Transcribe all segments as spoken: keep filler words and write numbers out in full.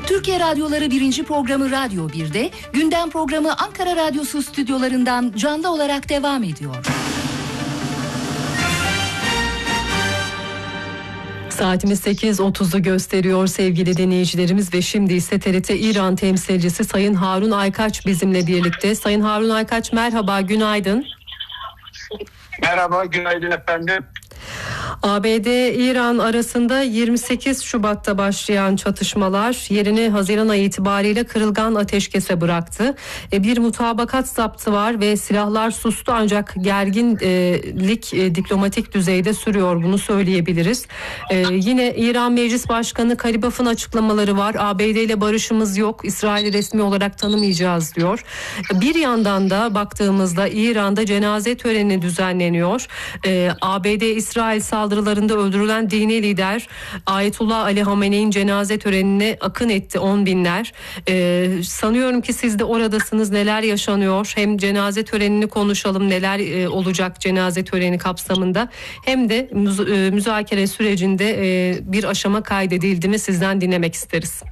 Türkiye Radyoları birinci programı Radyo bir'de, gündem programı Ankara Radyosu stüdyolarından canlı olarak devam ediyor. Saatimiz sekiz otuzu gösteriyor sevgili dinleyicilerimiz ve şimdi ise T R T İran temsilcisi Sayın Harun Aykaç bizimle birlikte. Sayın Harun Aykaç merhaba, günaydın. Merhaba, günaydın efendim. A B D-İran arasında yirmi sekiz Şubat'ta başlayan çatışmalar yerini Haziran ayı itibariyle kırılgan ateşkese bıraktı. E, bir mutabakat zaptı var ve silahlar sustu, ancak gerginlik e, diplomatik düzeyde sürüyor, bunu söyleyebiliriz. E, yine İran Meclis Başkanı Karibaf'ın açıklamaları var. A B D ile barışımız yok, İsrail'i resmi olarak tanımayacağız diyor. Bir yandan da baktığımızda İran'da cenaze töreni düzenleniyor. E, A B D-İsrail saldırılarında öldürülen dini lider Ayetullah Ali Hamene'nin cenaze törenine akın etti on binler. Ee, sanıyorum ki siz de oradasınız. Neler yaşanıyor? Hem cenaze törenini konuşalım, neler e, olacak cenaze töreni kapsamında, hem de müz- e, müzakere sürecinde e, bir aşama kaydedildi mi, sizden dinlemek isteriz.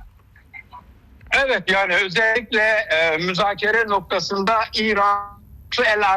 Evet, yani özellikle e, müzakere noktasında İran El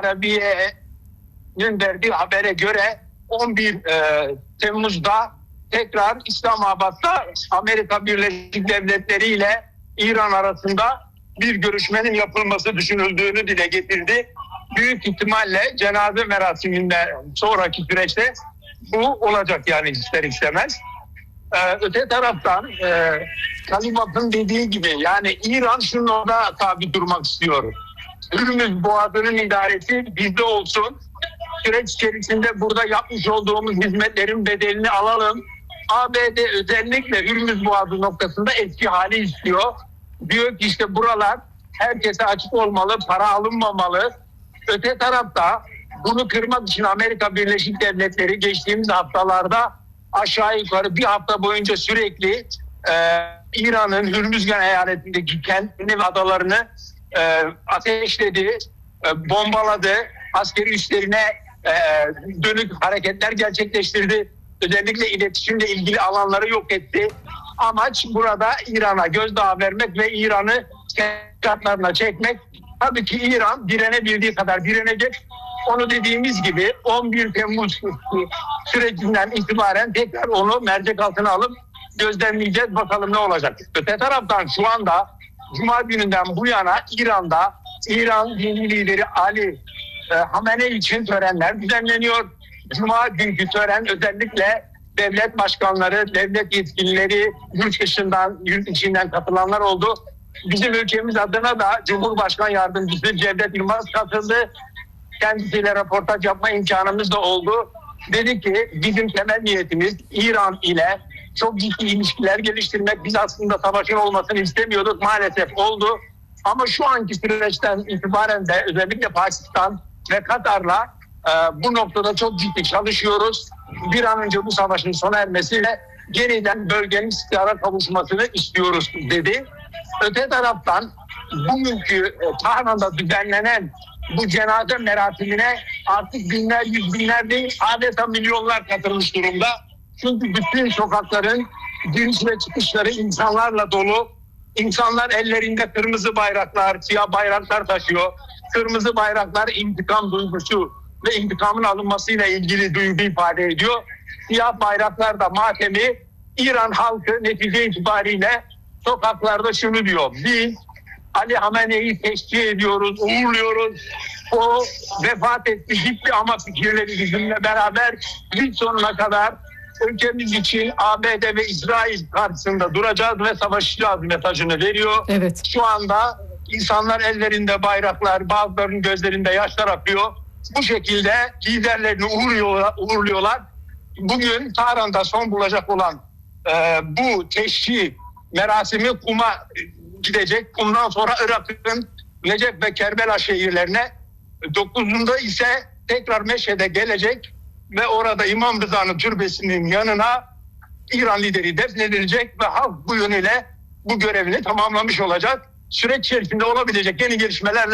Arabiye'nin verdiği habere göre on bir e, Temmuz'da tekrar İslamabad'da Amerika Birleşik Devletleri ile İran arasında bir görüşmenin yapılması düşünüldüğünü dile getirdi. Büyük ihtimalle cenaze merasiminden sonraki süreçte bu olacak, yani ister istemez. Ee, öte taraftan e, Karibaf'ın dediği gibi, yani İran şunu da tabi durmak istiyor. Hürmüz Boğazı'nın idaresi bizde olsun. Süreç içerisinde burada yapmış olduğumuz hizmetlerin bedelini alalım. A B D özellikle Hürmüz Boğazı noktasında eski hali istiyor. Diyor ki işte buralar herkese açık olmalı, para alınmamalı. Öte tarafta bunu kırmak için Amerika Birleşik Devletleri geçtiğimiz haftalarda aşağı yukarı bir hafta boyunca sürekli e, İran'ın Hürmüzgan eyaletindeki kentini ve adalarını e, ateşledi, e, bombaladı, askeri üslerine e, dönük hareketler gerçekleştirdi. Özellikle iletişimle ilgili alanları yok etti. Amaç burada İran'a gözdağı vermek ve İran'ı şartlarına çekmek. Tabii ki İran direnebildiği kadar direnecek. Onu dediğimiz gibi on bir Temmuz sürecinden itibaren tekrar onu mercek altına alıp gözlemleyeceğiz. Bakalım ne olacak. Öte taraftan şu anda Cuma gününden bu yana İran'da İran dini lideri Ali e, Hamenei için törenler düzenleniyor. Cuma günkü tören özellikle devlet başkanları, devlet yetkilileri, yurt dışından, yurt içinden katılanlar oldu. Bizim ülkemiz adına da Cumhurbaşkanı Yardımcısı Cevdet Yılmaz katıldı. Kendisiyle röportaj yapma imkanımız da oldu. Dedi ki bizim temel niyetimiz İran ile çok ciddi ilişkiler geliştirmek. Biz aslında savaşın olmasını istemiyorduk. Maalesef oldu. Ama şu anki süreçten itibaren de özellikle Pakistan ve Katar'la e, bu noktada çok ciddi çalışıyoruz. Bir an önce bu savaşın sona ermesiyle yeniden bölgenin istikrara kavuşmasını istiyoruz dedi. Öte taraftan bugünkü e, Tahran'da düzenlenen bu cenaze merasimine artık binler, yüz binler değil, adeta milyonlar katılmış durumda. Çünkü bütün sokakların giriş ve çıkışları insanlarla dolu. İnsanlar ellerinde kırmızı bayraklar, siyah bayraklar taşıyor. Kırmızı bayraklar intikam duygusu ve intikamın alınmasıyla ilgili duygu ifade ediyor. Siyah bayraklar da matemi. İran halkı netice itibariyle sokaklarda şunu diyor: biz Ali Hamene'yi teşkil ediyoruz, uğurluyoruz. O vefat etti, gitti ama fikirleri bizimle beraber biz sonuna kadar ülkemiz için A B D ve İsrail karşısında duracağız ve savaşacağız mesajını veriyor. Evet. Şu anda insanlar ellerinde bayraklar, bazılarının gözlerinde yaşlar akıyor. Bu şekilde liderlerini uğurluyorlar. uğurluyorlar. Bugün Tahran'da son bulacak olan e, bu teşkil merasimi Kum'a gidecek. Bundan sonra Irak'ın Necef ve Kerbela şehirlerine, dokuzunda ise tekrar Meşhed'e gelecek ve orada İmam Rıza'nın türbesinin yanına İran lideri defnedilecek ve halk bu yönüyle bu görevini tamamlamış olacak. Süreç içerisinde olabilecek yeni gelişmelerle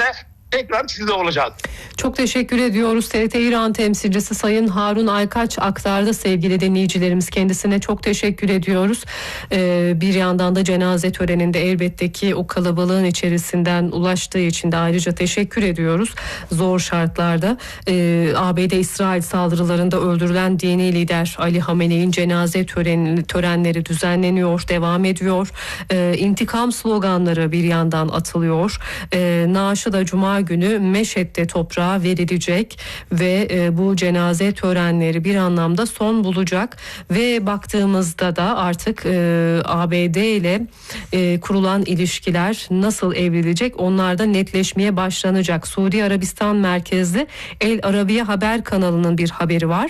tekrar sizde olacağız. Çok teşekkür ediyoruz. T R T İran temsilcisi Sayın Harun Aykaç aktardı sevgili dinleyicilerimiz. Kendisine çok teşekkür ediyoruz. Ee, bir yandan da cenaze töreninde elbette ki o kalabalığın içerisinden ulaştığı için de ayrıca teşekkür ediyoruz. Zor şartlarda ee, A B D İsrail saldırılarında öldürülen dini lider Ali Hamene'nin cenaze töreni, törenleri düzenleniyor, devam ediyor. Ee, intikam sloganları bir yandan atılıyor. Ee, naaşı da Cuma günü Meşhed'de toprağa verilecek ve e, bu cenaze törenleri bir anlamda son bulacak ve baktığımızda da artık e, A B D ile e, kurulan ilişkiler nasıl evrilecek, onlar da netleşmeye başlanacak. Suudi Arabistan merkezli El Arabiye Haber kanalının bir haberi var.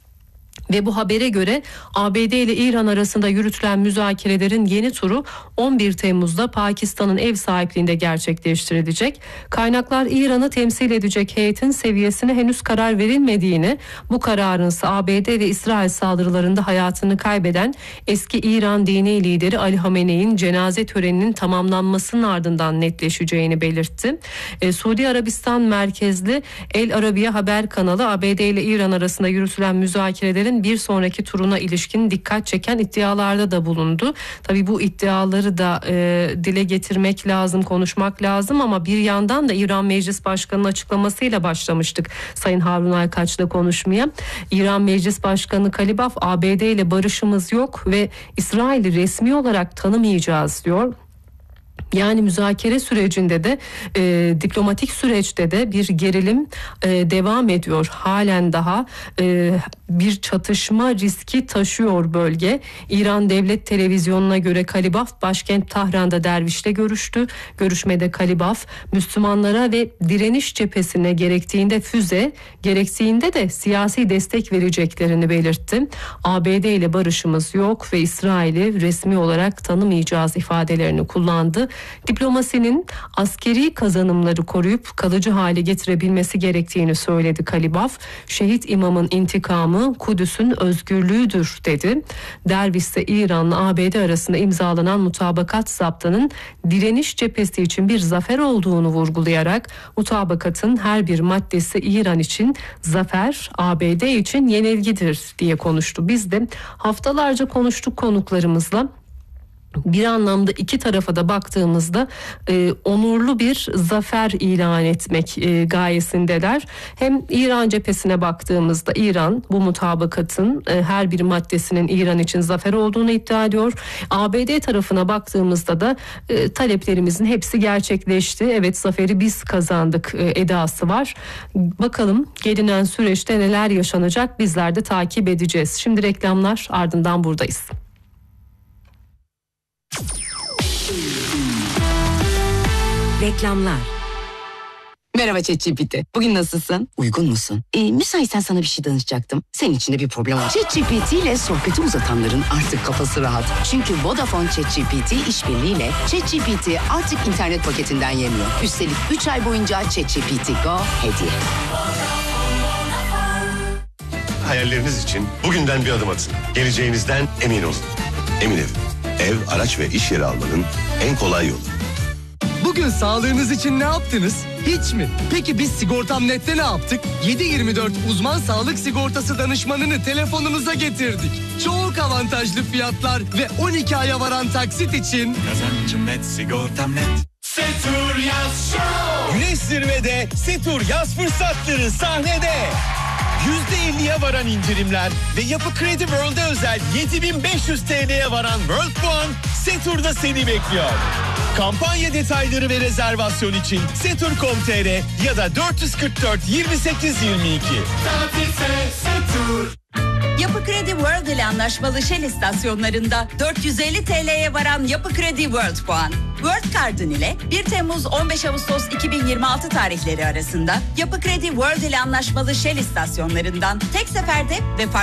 Ve bu habere göre A B D ile İran arasında yürütülen müzakerelerin yeni turu on bir Temmuz'da Pakistan'ın ev sahipliğinde gerçekleştirilecek. Kaynaklar İran'ı temsil edecek heyetin seviyesine henüz karar verilmediğini, bu kararın ise A B D ve İsrail saldırılarında hayatını kaybeden eski İran dini lideri Ali Hamene'nin cenaze töreninin tamamlanmasının ardından netleşeceğini belirtti. E, Suudi Arabistan merkezli El Arabiye Haber kanalı A B D ile İran arasında yürütülen müzakerelerin bir sonraki turuna ilişkin dikkat çeken iddialarda da bulundu. Tabii bu iddiaları da e, dile getirmek lazım, konuşmak lazım ama bir yandan da İran Meclis Başkanı'nın açıklamasıyla başlamıştık Sayın Harun Aykaç'la konuşmaya. İran Meclis Başkanı Kalibaf, A B D ile barışımız yok ve İsrail'i resmi olarak tanımayacağız diyor. Yani müzakere sürecinde de e, diplomatik süreçte de bir gerilim e, devam ediyor. Halen daha e, bir çatışma riski taşıyor bölge. İran Devlet Televizyonu'na göre Kalibaf başkent Tahran'da dervişle görüştü. Görüşmede Kalibaf Müslümanlara ve direniş cephesine gerektiğinde füze, gerektiğinde de siyasi destek vereceklerini belirtti. A B D ile barışımız yok ve İsrail'i resmi olarak tanımayacağız ifadelerini kullandı. Diplomasinin askeri kazanımları koruyup kalıcı hale getirebilmesi gerektiğini söyledi Kalibaf. Şehit imamın intikamı Kudüs'ün özgürlüğüdür dedi. Derviş ise İran'la A B D arasında imzalanan mutabakat zaptının direniş cephesi için bir zafer olduğunu vurgulayarak mutabakatın her bir maddesi İran için zafer, A B D için yenilgidir diye konuştu. Biz de haftalarca konuştuk konuklarımızla. Bir anlamda iki tarafa da baktığımızda e, onurlu bir zafer ilan etmek e, gayesindeler. Hem İran cephesine baktığımızda İran bu mutabakatın e, her bir maddesinin İran için zafer olduğunu iddia ediyor. A B D tarafına baktığımızda da e, taleplerimizin hepsi gerçekleşti. Evet, zaferi biz kazandık e, edası var. Bakalım gelinen süreçte neler yaşanacak, bizler de takip edeceğiz. Şimdi reklamlar, ardından buradayız. Reklamlar. Merhaba ChatGPT. Bugün nasılsın? Uygun musun? Ee, müsaitsen sana bir şey danışacaktım. Senin için de bir problem var. ChatGPT ile sohbeti uzatanların artık kafası rahat. Çünkü Vodafone ChatGPT işbirliğiyle ChatGPT artık internet paketinden yemiyor. Üstelik üç ay boyunca ChatGPT Go hediye. Hayalleriniz için bugünden bir adım atın. Geleceğinizden emin olun. Emin Ev. Ev, araç ve iş yeri almanın en kolay yolu. Bugün sağlığınız için ne yaptınız? Hiç mi? Peki biz Sigortam Net'te ne yaptık? yedi yirmi dört uzman sağlık sigortası danışmanını telefonunuza getirdik. Çok avantajlı fiyatlar ve on iki aya varan taksit için... Kazancım net, sigortam net. Setur Yaz Show. Güneş zirvede, Setur yaz fırsatları sahnede. yüzde elliye varan indirimler ve Yapı Kredi World'e özel yedi bin beş yüz TL'ye varan World Puan Setur'da seni bekliyor. Kampanya detayları ve rezervasyon için setur nokta com nokta tr ya da dört yüz kırk dört yirmi sekiz yirmi iki. Tatilse Setur. Yapı Kredi World ile anlaşmalı Shell istasyonlarında dört yüz elli TL'ye varan Yapı Kredi World Puan. World Card'ın ile bir Temmuz on beş Ağustos iki bin yirmi altı tarihleri arasında Yapı Kredi World ile anlaşmalı Shell istasyonlarından tek seferde ve farklı